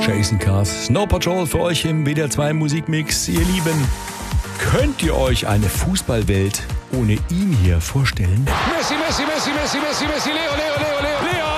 Jason Cars, Snow Patrol für euch im WDR 2 Musikmix. Ihr Lieben, könnt ihr euch eine Fußballwelt ohne ihn hier vorstellen? Messi, Messi, Messi, Messi, Messi, Messi, Leo, Leo, Leo, Leo, Leo.